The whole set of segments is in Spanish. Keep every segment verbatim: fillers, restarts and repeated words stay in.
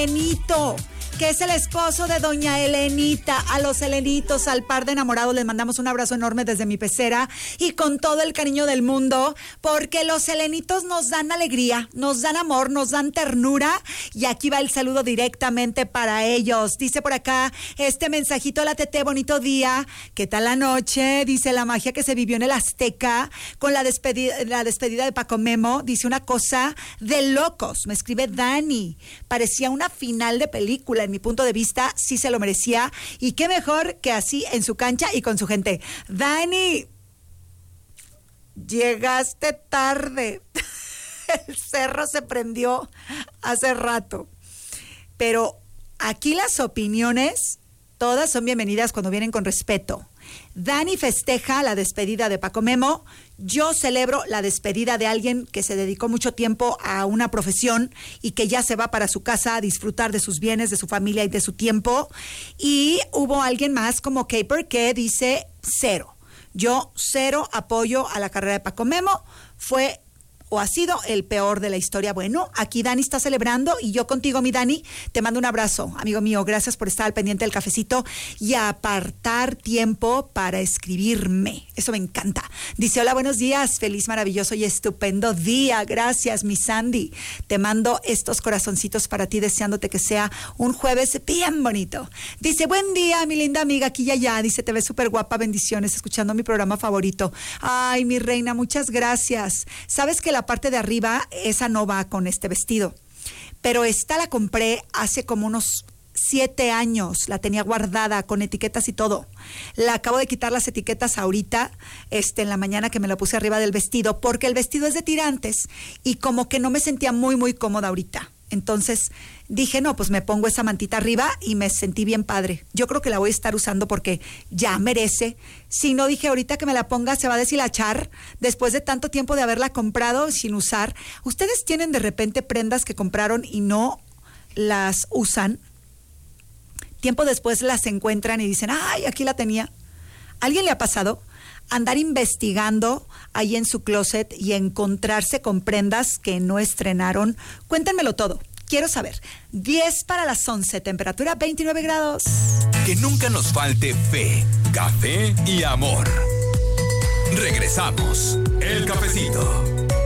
Elenito, que es el esposo de doña Elenita. A los Elenitos, al par de enamorados, les mandamos un abrazo enorme desde mi pecera y con todo el cariño del mundo, porque los Elenitos nos dan alegría, nos dan amor, nos dan ternura, y aquí va el saludo directamente para ellos. Dice por acá este mensajito: la Tete, bonito día, ¿qué tal la noche? Dice, la magia que se vivió en el Azteca con la despedida, la despedida de Paco Memo, dice una cosa de locos. Me escribe Dani, parecía una final de película. En mi punto de vista, sí se lo merecía, y qué mejor que así en su cancha y con su gente. Dani, llegaste tarde. El cerro se prendió hace rato, pero aquí las opiniones todas son bienvenidas cuando vienen con respeto. Dani festeja la despedida de Paco Memo. Yo celebro la despedida de alguien que se dedicó mucho tiempo a una profesión y que ya se va para su casa a disfrutar de sus bienes, de su familia y de su tiempo. Y hubo alguien más como Caper que dice cero. Yo cero apoyo a la carrera de Paco Memo. Fue o ha sido el peor de la historia. Bueno, aquí Dani está celebrando y yo contigo, mi Dani, te mando un abrazo, amigo mío. Gracias por estar al pendiente del cafecito y apartar tiempo para escribirme. Eso me encanta. Dice, hola, buenos días, feliz, maravilloso y estupendo día. Gracias, mi Sandy. Te mando estos corazoncitos para ti, deseándote que sea un jueves bien bonito. Dice, buen día, mi linda amiga, aquí y allá. Dice, te ves súper guapa, bendiciones, escuchando mi programa favorito. Ay, mi reina, muchas gracias. ¿Sabes que la parte de arriba, esa no va con este vestido? Pero esta la compré hace como unos siete años, la tenía guardada con etiquetas y todo. La acabo de quitar las etiquetas ahorita, este, en la mañana que me la puse arriba del vestido, porque el vestido es de tirantes y como que no me sentía muy, muy cómoda ahorita. Entonces dije, no, pues me pongo esa mantita arriba y me sentí bien padre. Yo creo que la voy a estar usando porque ya merece. Si no, dije, ahorita que me la ponga se va a deshilachar después de tanto tiempo de haberla comprado sin usar. ¿Ustedes tienen de repente prendas que compraron y no las usan? Tiempo después las encuentran y dicen, ay, aquí la tenía. ¿A alguien le ha pasado andar investigando ahí en su closet y encontrarse con prendas que no estrenaron? Cuéntenmelo todo, quiero saber. diez para las once, temperatura veintinueve grados. Que nunca nos falte fe, café y amor. Regresamos. El cafecito.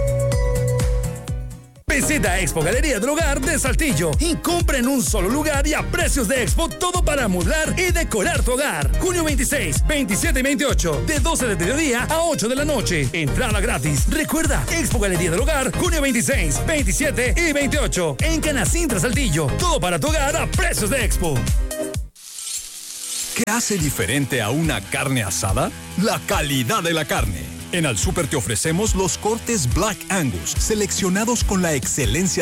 Visita Expo Galería del Hogar de Saltillo y compra en un solo lugar y a precios de Expo todo para amueblar y decorar tu hogar. Junio veintiséis, veintisiete y veintiocho, de doce de mediodía a ocho de la noche. Entrada gratis. Recuerda, Expo Galería del Hogar, junio veintiséis, veintisiete y veintiocho, en Canacintra, Saltillo. Todo para tu hogar a precios de Expo. ¿Qué hace diferente a una carne asada? La calidad de la carne. En Al Súper te ofrecemos los cortes Black Angus, seleccionados con la excelencia